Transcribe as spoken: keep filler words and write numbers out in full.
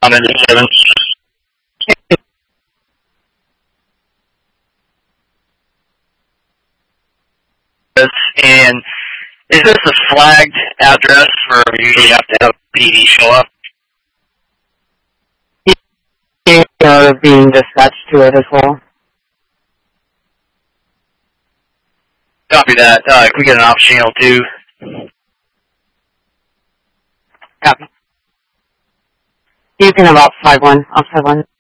I'm in the seven. And is this a flagged address where we usually have to have P D show up? Are being dispatched to it as well. Copy that. Uh, can we get an ops channel two? Copy. You can have ops five one, ops five one.